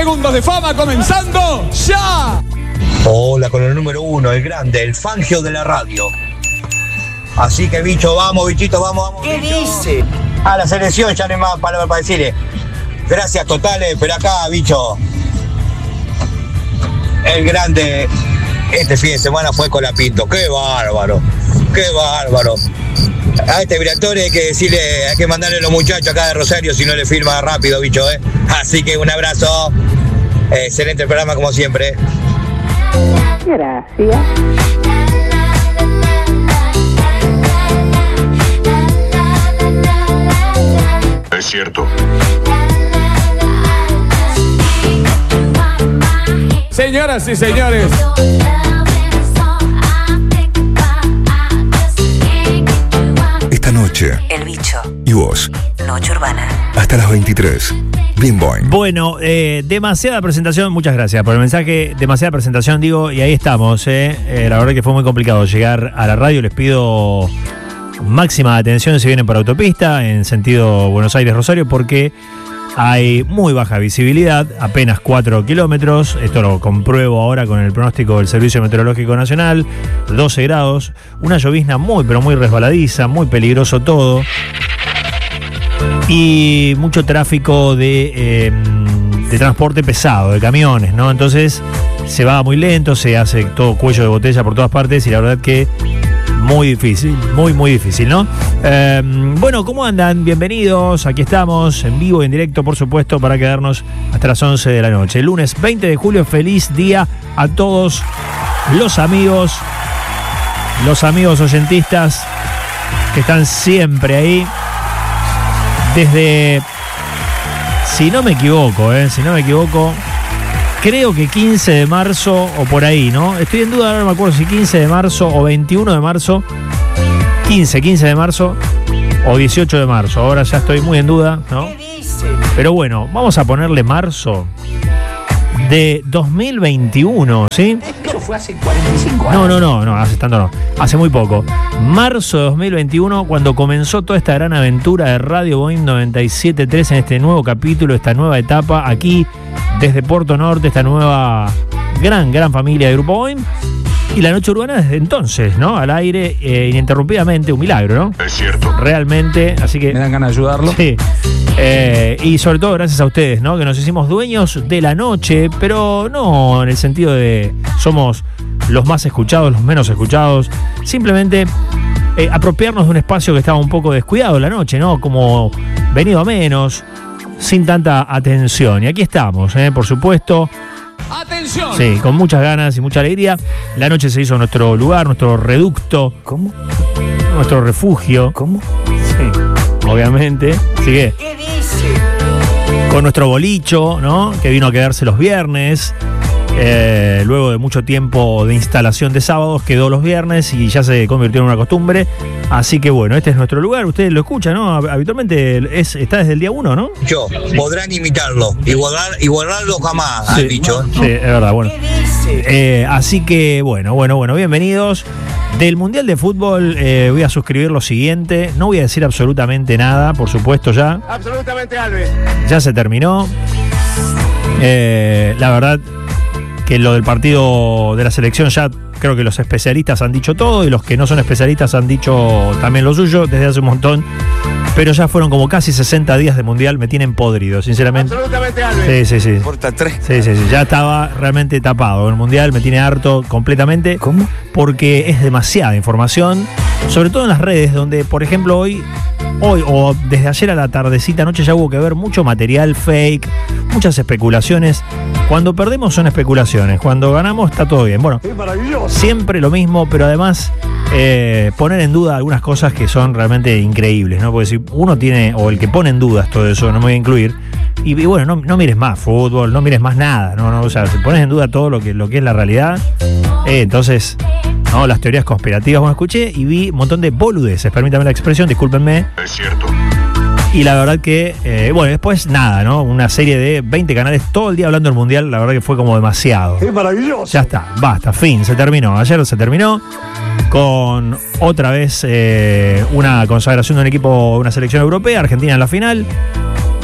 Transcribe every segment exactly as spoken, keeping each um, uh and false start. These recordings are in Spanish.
segundos de fama comenzando ya. Hola, con el número uno, el grande, el Fangio de la radio. Así que, bicho, vamos, bichito, vamos, vamos. ¿Qué bicho. dice? A la selección ya no hay más palabras para decirle. Gracias totales, pero acá, bicho, el grande, este fin de semana fue con la Pinto. ¡Qué bárbaro! ¡Qué bárbaro! A este Briatore hay que decirle, hay que mandarle a los muchachos acá de Rosario si no le firma rápido, bicho, ¿eh? Así que un abrazo. Eh, excelente programa como siempre. Gracias. Es cierto. Señoras y señores, esta noche, El Bicho. y vos, Noche Urbana. hasta las veintitrés. Bien Boing. Bueno, eh, demasiada presentación, muchas gracias por el mensaje, demasiada presentación, digo, y ahí estamos, eh. Eh, la verdad que fue muy complicado llegar a la radio, les pido máxima atención si vienen por autopista, en sentido Buenos Aires-Rosario, porque hay muy baja visibilidad, apenas cuatro kilómetros, esto lo compruebo ahora con el pronóstico del Servicio Meteorológico Nacional, doce grados, una llovizna muy pero muy resbaladiza, muy peligroso todo. Y mucho tráfico de, eh, de transporte pesado, de camiones, ¿no? Entonces se va muy lento, se hace todo cuello de botella por todas partes y la verdad que muy difícil, muy, muy difícil, ¿no? Eh, bueno, ¿cómo andan? Bienvenidos, aquí estamos en vivo y en directo, por supuesto, para quedarnos hasta las once de la noche. El lunes veinte de julio, feliz día a todos los amigos, los amigos oyentistas que están siempre ahí. Desde, si no me equivoco, eh, si no me equivoco, creo que quince de marzo o por ahí, ¿no? Estoy en duda, no me acuerdo si quince de marzo o veintiuno de marzo, quince, quince de marzo o dieciocho de marzo. Ahora ya estoy muy en duda, ¿no? ¿Qué dice? Pero bueno, vamos a ponerle marzo de dos mil veintiuno, ¿sí? Eso fue hace cuarenta y cinco años. No, no, no, no, hace tanto no. Hace muy poco. Marzo de dos mil veintiuno, cuando comenzó toda esta gran aventura de Radio Boing noventa y siete punto tres en este nuevo capítulo, esta nueva etapa, aquí desde Puerto Norte, esta nueva gran, gran familia de Grupo Boing. Y la noche urbana desde entonces, ¿no? Al aire, eh, ininterrumpidamente, un milagro, ¿no? Es cierto. Realmente, así que... me dan ganas de ayudarlo. Sí. Eh, y sobre todo gracias a ustedes, ¿no? Que nos hicimos dueños de la noche, pero no en el sentido de somos los más escuchados, los menos escuchados. Simplemente eh, apropiarnos de un espacio que estaba un poco descuidado la noche, ¿no? Como venido a menos, sin tanta atención. Y aquí estamos, ¿eh? Por supuesto. ¡Atención! Sí, con muchas ganas y mucha alegría. La noche se hizo nuestro lugar, nuestro reducto. ¿Cómo? Nuestro refugio. ¿Cómo? Sí, obviamente. Así que ¿Qué dice? con nuestro bolicho, ¿no? Que vino a quedarse los viernes. Eh, luego de mucho tiempo de instalación de sábados, quedó los viernes y ya se convirtió en una costumbre. Así que bueno, este es nuestro lugar. Ustedes lo escuchan, ¿no? Habitualmente es, está desde el día uno, ¿no? Bicho, podrán imitarlo, igualar, igualarlo jamás, Sí, al bicho. ¿eh? Sí, es verdad, bueno. ¿Qué dice? Eh, así que bueno, bueno, bueno, bienvenidos. Del Mundial de Fútbol eh, voy a suscribir lo siguiente. No voy a decir absolutamente nada, por supuesto ya. Absolutamente, Alves. Ya se terminó. Eh, la verdad que lo del partido de la selección ya creo que los especialistas han dicho todo y los que no son especialistas han dicho también lo suyo desde hace un montón. Pero ya fueron como casi sesenta días de Mundial, me tienen podrido, sinceramente. Absolutamente, Alves. Sí, sí, sí. Porta tres. Sí, sí, sí. Ya estaba realmente tapado. El Mundial me tiene harto completamente. ¿Cómo? Porque es demasiada información, sobre todo en las redes, donde, por ejemplo, hoy, hoy o desde ayer a la tardecita noche ya hubo que ver mucho material fake, muchas especulaciones. Cuando perdemos son especulaciones, cuando ganamos está todo bien. Bueno, siempre lo mismo, pero además eh, poner en duda algunas cosas que son realmente increíbles, ¿no? Porque si uno tiene, o el que pone en dudas todo eso, no me voy a incluir, y, y bueno, no, no mires más fútbol, no mires más nada, ¿no? no o sea, si pones en duda todo lo que, lo que es la realidad, eh, entonces, no, las teorías conspirativas, bueno, escuché y vi un montón de boludeces, permítanme la expresión, discúlpenme. Es cierto. Y la verdad que, eh, bueno, después nada, ¿no? Una serie de veinte canales todo el día hablando del Mundial, la verdad que fue como demasiado. ¡Qué maravilloso! Ya está, basta, fin, se terminó. Ayer se terminó con otra vez eh, una consagración de un equipo, una selección europea, Argentina en la final.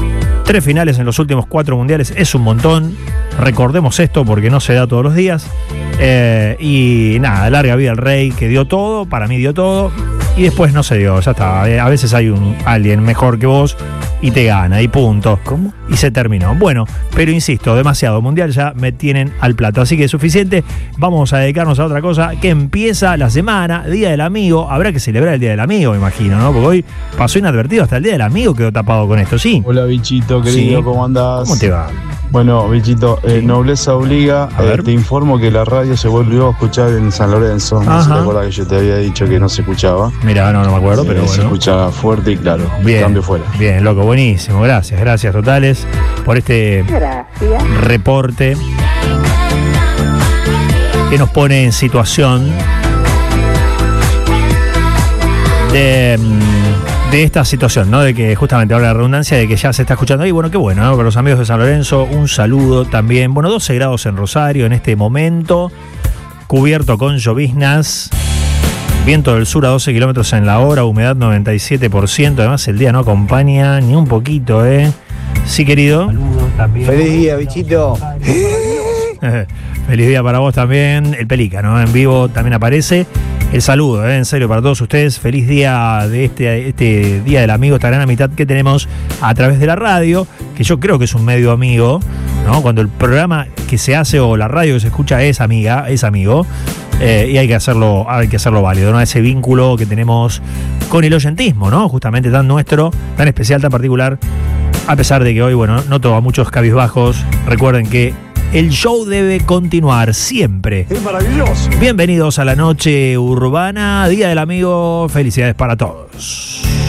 Tres finales en los últimos cuatro mundiales es un montón. Recordemos esto porque no se da todos los días. Eh, y nada, larga vida al rey, que dio todo, para mí dio todo. Y después no se dio, ya está. A veces hay un alguien mejor que vos y te gana, y punto. ¿Cómo? Y se terminó. Bueno, pero insisto, demasiado mundial, ya me tienen al plato. Así que es suficiente. Vamos a dedicarnos a otra cosa que empieza la semana, Día del Amigo. Habrá que celebrar el Día del Amigo, me imagino, ¿no? Porque hoy pasó inadvertido, hasta el Día del Amigo quedó tapado con esto, ¿sí? Hola, bichito, querido, Sí. ¿cómo andás? ¿Cómo te va? Bueno, bichito, eh, nobleza obliga. A Eh, ver. te informo que la radio se volvió a escuchar en San Lorenzo. No sé si Ajá. te acuerdas que yo te había dicho que no se escuchaba. Mira, no, no me acuerdo, Eh, pero Se bueno. escucha fuerte y claro. Bien, Cambio fuera. bien, loco, buenísimo. Gracias, gracias totales por este Gracias. reporte que nos pone en situación de, mm, de esta situación, ¿no? De que justamente ahora la redundancia de que ya se está escuchando ahí. Bueno, qué bueno, ¿no? Para los amigos de San Lorenzo, un saludo también. Bueno, doce grados en Rosario en este momento, cubierto con lloviznas. Viento del sur a doce kilómetros en la hora, humedad noventa y siete por ciento. Además, el día no acompaña ni un poquito, ¿eh? Sí, querido. Feliz día, bichito. Feliz día para vos también. El Pelícano, ¿eh? En vivo también aparece. El saludo, ¿eh? En serio, para todos ustedes. Feliz día de este, este Día del Amigo, esta gran amistad que tenemos a través de la radio, que yo creo que es un medio amigo, ¿no? Cuando el programa que se hace o la radio que se escucha es amiga, es amigo. Eh, y hay que hacerlo, hay que hacerlo válido, ¿no? Ese vínculo que tenemos con el oyentismo, ¿no? Justamente tan nuestro, tan especial, tan particular. A pesar de que hoy, bueno, noto a muchos cabizbajos. Recuerden que el show debe continuar siempre. ¡Es maravilloso! Bienvenidos a la noche urbana, Día del Amigo. Felicidades para todos.